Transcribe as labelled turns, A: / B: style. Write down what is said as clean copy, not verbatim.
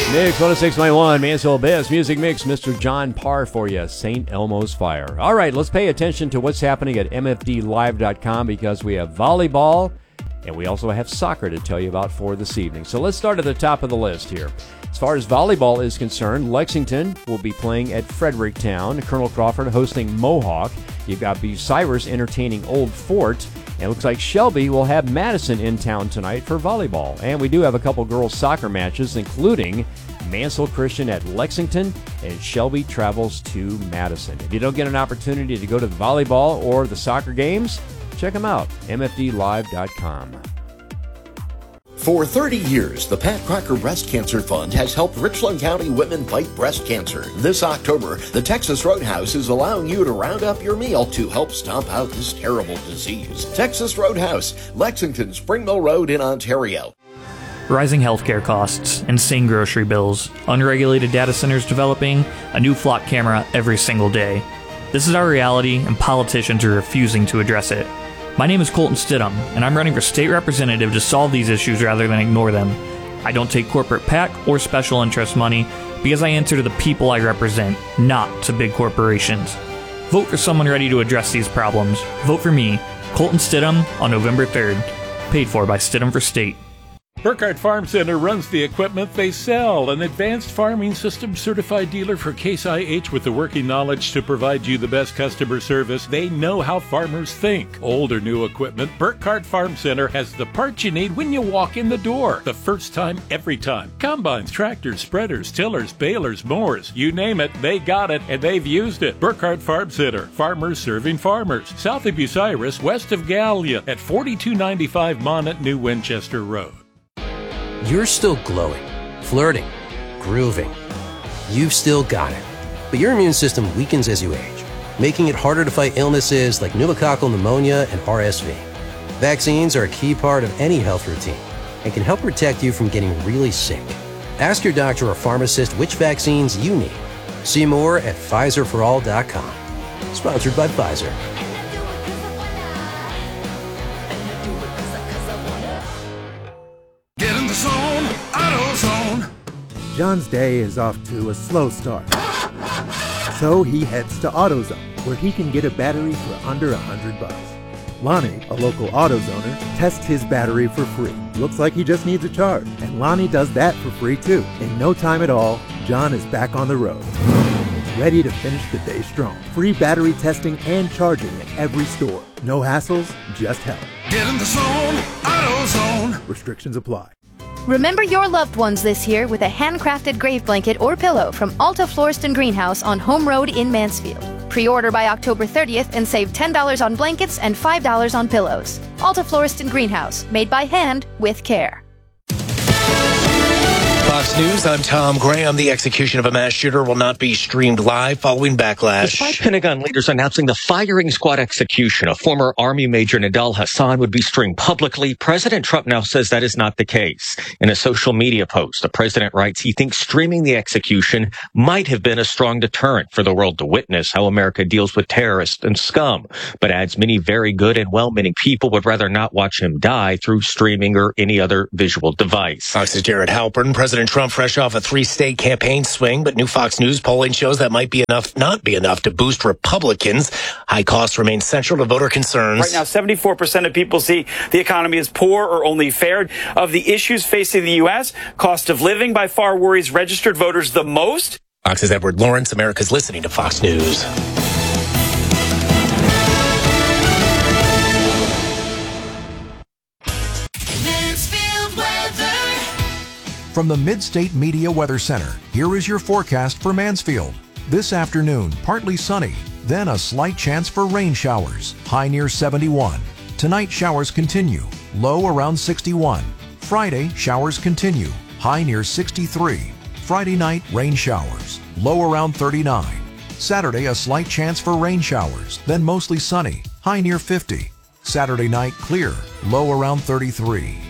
A: Mix 106.1, Mansfield Best Music Mix, Mr. John Parr for you, St. Elmo's Fire. All right, let's pay attention to what's happening at mfdlive.com because we have volleyball and we also have soccer to tell you about for this evening. So let's start at the top of the list here. As far as volleyball is concerned, Lexington will be playing at Fredericktown. Colonel Crawford hosting Mohawk. You've got Bucyrus entertaining Old Fort. And it looks like Shelby will have Madison in town tonight for volleyball. And we do have a couple girls' soccer matches, including Mansell Christian at Lexington, and Shelby travels to Madison. If you don't get an opportunity to go to the volleyball or the soccer games, check them out, mfdlive.com.
B: For 30 years, the Pat Crocker Breast Cancer Fund has helped Richland County women fight breast cancer. This October, the Texas Roadhouse is allowing you to round up your meal to help stomp out this terrible disease. Texas Roadhouse, Lexington, Spring Mill Road in Ontario.
C: Rising healthcare costs, insane grocery bills, unregulated data centers developing, a new flock camera every single day. This is our reality, and politicians are refusing to address it. My name is Colton Stidham, and I'm running for state representative to solve these issues rather than ignore them. I don't take corporate PAC or special interest money because I answer to the people I represent, not to big corporations. Vote for someone ready to address these problems. Vote for me, Colton Stidham, on November 3rd. Paid for by Stidham for State.
D: Burkhardt Farm Center runs the equipment they sell, an advanced farming system certified dealer for Case IH with the working knowledge to provide you the best customer service. They know how farmers think. Old or new equipment, Burkhardt Farm Center has the parts you need when you walk in the door. The first time, every time. Combines, tractors, spreaders, tillers, balers, mowers. You name it, they got it, and they've used it. Burkhardt Farm Center. Farmers serving farmers. South of Bucyrus, west of Gallia, at 4295 Monnet, New Winchester Road.
E: You're still glowing, flirting, grooving. You've still got it. But your immune system weakens as you age, making it harder to fight illnesses like pneumococcal pneumonia and RSV. Vaccines are a key part of any health routine and can help protect you from getting really sick. Ask your doctor or pharmacist which vaccines you need. See more at PfizerForAll.com. Sponsored by Pfizer.
F: John's day is off to a slow start. So he heads to AutoZone, where he can get a battery for under $100. Lonnie, a local AutoZoner, tests his battery for free. Looks like he just needs a charge, and Lonnie does that for free too. In no time at all, John is back on the road, ready to finish the day strong. Free battery testing and charging at every store. No hassles, just help.
G: Get in the zone, AutoZone.
F: Restrictions apply.
H: Remember your loved ones this year with a handcrafted grave blanket or pillow from Alta Florist & Greenhouse on Home Road in Mansfield. Pre-order by October 30th and save $10 on blankets and $5 on pillows. Alta Florist & Greenhouse, made by hand with care.
I: Fox News, I'm Tom Graham. The execution of a mass shooter will not be streamed live following backlash.
J: Despite Pentagon leaders announcing the firing squad execution of former Army Major Nidal Hasan would be streamed publicly, President Trump now says that is not the case. In a social media post, the president writes he thinks streaming the execution might have been a strong deterrent for the world to witness how America deals with terrorists and scum, but adds many very good and well-meaning people would rather not watch him die through streaming or any other visual device.
I: Fox's Jared Halpern. President Trump fresh off a 3-state campaign swing, but new Fox News polling shows that might be not be enough to boost Republicans. High costs remain central to voter concerns.
K: Right now, 74% of people see the economy as poor or only fair. Of the issues facing the U.S., cost of living by far worries registered voters the most.
I: Fox's Edward Lawrence. America's listening to Fox News.
L: From the Mid-State Media Weather Center, here is your forecast for Mansfield. This afternoon, partly sunny, then a slight chance for rain showers, high near 71. Tonight, showers continue, low around 61. Friday, showers continue, high near 63. Friday night, rain showers, low around 39. Saturday, a slight chance for rain showers, then mostly sunny, high near 50. Saturday night, clear, low around 33.